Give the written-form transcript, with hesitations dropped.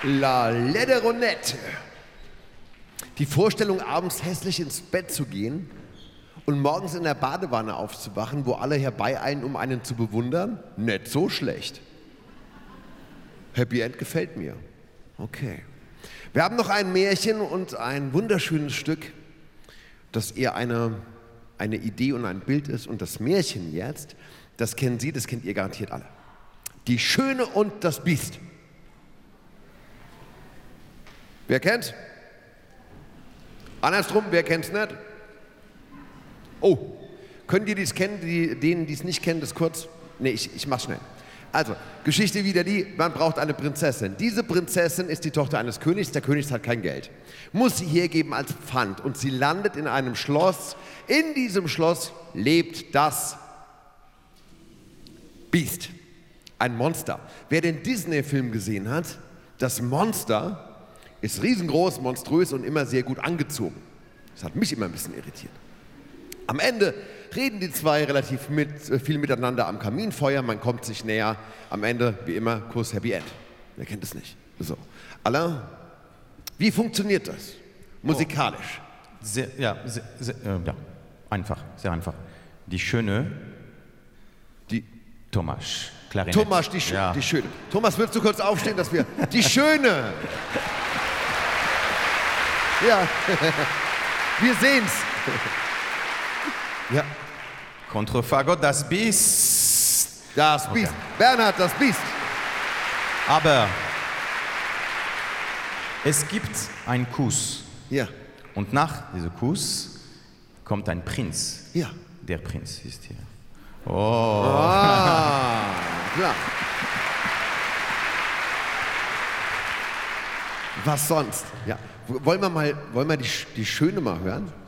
La Lederonette. Die Vorstellung, abends hässlich ins Bett zu gehen und morgens in der Badewanne aufzuwachen, wo alle herbeieilen, um einen zu bewundern, nicht so schlecht. Happy End gefällt mir. Okay. Wir haben noch ein Märchen und ein wunderschönes Stück, das eher eine Idee und ein Bild ist. Und das Märchen jetzt, das kennen Sie, das kennt ihr garantiert alle. Die Schöne und das Biest. Wer kennt's? Andersrum, wer kennt's nicht? Oh, können die dies kennen, denen die es nicht kennen, das kurz? Nee, ich mach's schnell. Also, Geschichte wieder die, man braucht eine Prinzessin. Diese Prinzessin ist die Tochter eines Königs, der König hat kein Geld. Muss sie hergeben als Pfand und sie landet in einem Schloss. In diesem Schloss lebt das Biest, ein Monster. Wer den Disney-Film gesehen hat, das Monster ist riesengroß, monströs und immer sehr gut angezogen. Das hat mich immer ein bisschen irritiert. Am Ende reden die zwei relativ viel miteinander am Kaminfeuer, man kommt sich näher. Am Ende, wie immer, Kuss, Happy End. Wer kennt es nicht? So. Alain, wie funktioniert das? Musikalisch. Ja, einfach, sehr einfach. Die Schöne, Die Thomas, Klarinett. Thomas, die Schöne. Thomas, willst du kurz aufstehen, dass wir... Die Schöne! Ja, wir sehen's. Ja. Kontrafagott, das Biest. Das Biest. Okay. Bernhard, das Biest. Aber es gibt einen Kuss. Ja. Und nach diesem Kuss kommt ein Prinz. Ja. Der Prinz ist hier. Oh. Ah, klar. Was sonst? Ja. Wollen wir die Schöne mal hören?